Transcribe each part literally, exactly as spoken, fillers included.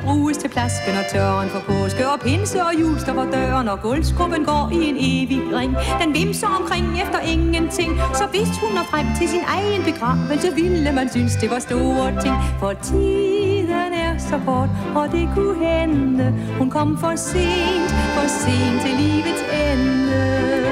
bruges til plasken og tørren for påske, og pinse og jul står for døren, og gulvskruppen går i en evig ring. Den vimser omkring efter ingenting, så hvis hun når frem til sin egen begravelse, ville man synes, det var store ting. For tiden er så kort, og det kunne hende, hun kom for sent, for sent til livets ende.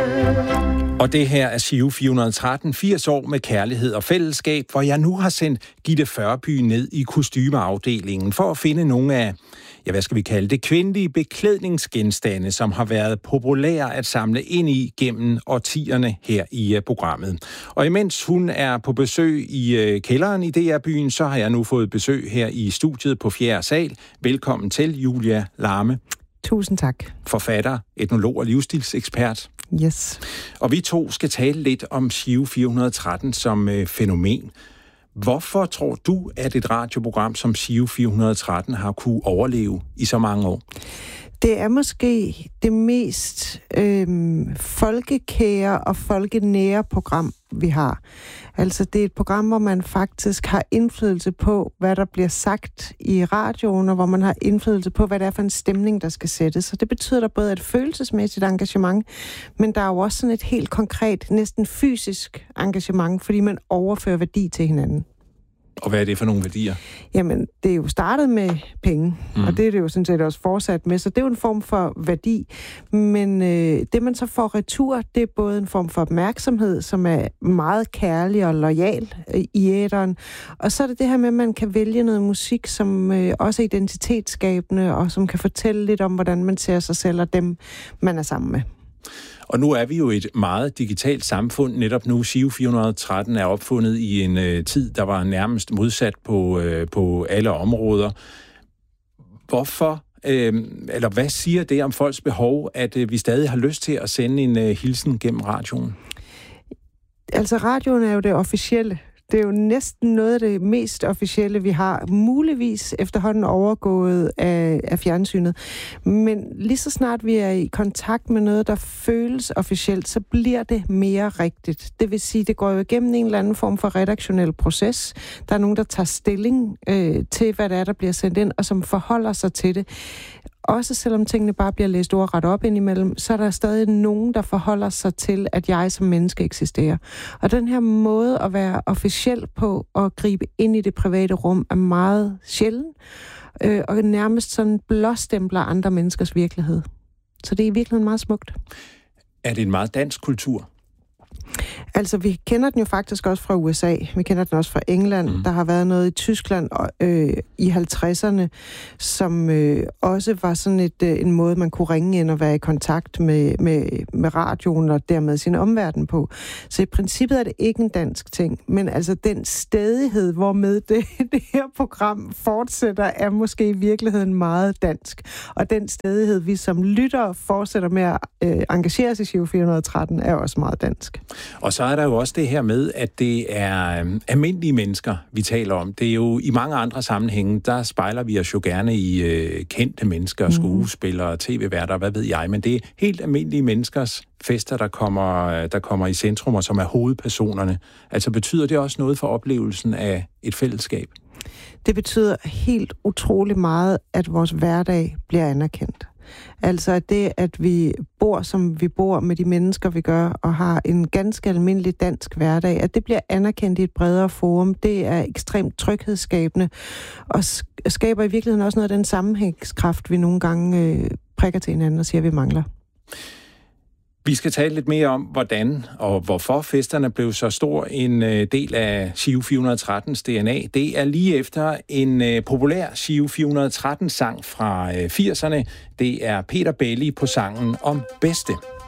Og det her er Giro fire hundrede og tretten, firs år med kærlighed og fællesskab, hvor jeg nu har sendt Gitte Førby ned i kostymeafdelingen for at finde nogle af, ja, hvad skal vi kalde det, kvindelige beklædningsgenstande, som har været populære at samle ind i gennem årtierne her i uh, programmet. Og imens hun er på besøg i uh, kælderen i D R-byen, så har jeg nu fået besøg her i studiet på fjerde sal. Velkommen til, Julia Larme. Tusind tak. Forfatter, etnolog og livsstilsekspert. Yes. Og vi to skal tale lidt om Giro fire hundrede og tretten som øh, fænomen. Hvorfor tror du, at et radioprogram som Giro fire hundrede og tretten har kunne overleve i så mange år? Det er måske det mest øhm, folkekære og folkenære program, vi har. Altså, det er et program, hvor man faktisk har indflydelse på, hvad der bliver sagt i radioen, og hvor man har indflydelse på, hvad det er for en stemning, der skal sættes. Så det betyder der både et følelsesmæssigt engagement, men der er jo også sådan et helt konkret, næsten fysisk engagement, fordi man overfører værdi til hinanden. Og hvad er det for nogle værdier? Jamen, det er jo startet med penge, mm. og det er det jo sådan set også fortsat med, så det er jo en form for værdi. Men øh, det, man så får retur, det er både en form for opmærksomhed, som er meget kærlig og loyal øh, i æteren, og så er det det her med, at man kan vælge noget musik, som øh, også er identitetsskabende, og som kan fortælle lidt om, hvordan man ser sig selv og dem, man er sammen med. Og nu er vi jo et meget digitalt samfund. Netop nu, Giro fire hundrede og tretten er opfundet i en øh, tid, der var nærmest modsat på, øh, på alle områder. Hvorfor, øh, eller hvad siger det om folks behov, at øh, vi stadig har lyst til at sende en øh, hilsen gennem radioen? Altså, radioen er jo det officielle. Det er jo næsten noget af det mest officielle, vi har. Muligvis efterhånden overgået af, af fjernsynet. Men lige så snart vi er i kontakt med noget, der føles officielt, så bliver det mere rigtigt. Det vil sige, det går jo igennem en eller anden form for redaktionel proces. Der er nogen, der tager stilling øh, til, hvad det er, der bliver sendt ind, og som forholder sig til det. Også selvom tingene bare bliver læst ordret op indimellem, så er der stadig nogen, der forholder sig til, at jeg som menneske eksisterer. Og den her måde at være officiel på og gribe ind i det private rum er meget sjælden, øh, og nærmest sådan blåstempler andre menneskers virkelighed. Så det er i virkeligheden meget smukt. Er det en meget dansk kultur? Altså, vi kender den jo faktisk også fra U S A. Vi kender den også fra England. Mm. Der har været noget i Tyskland øh, i halvtredserne, som øh, også var sådan et, øh, en måde, man kunne ringe ind og være i kontakt med, med, med radioen og dermed sin omverden på. Så i princippet er det ikke en dansk ting, men altså den stædighed, hvormed det, det her program fortsætter, er måske i virkeligheden meget dansk. Og den stædighed, vi som lyttere fortsætter med at øh, engagere sig i Giro fire hundrede og tretten, er også meget dansk. Og så er der jo også det her med, at det er øh, almindelige mennesker, vi taler om. Det er jo i mange andre sammenhænge, der spejler vi os jo gerne i øh, kendte mennesker, skuespillere, tv-værter, hvad ved jeg. Men det er helt almindelige menneskers fester, der kommer, der kommer i centrum, og som er hovedpersonerne. Altså betyder det også noget for oplevelsen af et fællesskab? Det betyder helt utrolig meget, at vores hverdag bliver anerkendt. Altså at det, at vi bor, som vi bor med de mennesker, vi gør, og har en ganske almindelig dansk hverdag, at det bliver anerkendt i et bredere forum, det er ekstremt tryghedsskabende, og skaber i virkeligheden også noget af den sammenhængskraft, vi nogle gange øh, prikker til hinanden og siger, at vi mangler. Vi skal tale lidt mere om, hvordan og hvorfor festerne blev så stor en del af Giro fire hundrede og trettens D N A. Det er lige efter en populær Giro fire hundrede og tretten-sang fra firserne. Det er Peter Belli på sangen om Bedste.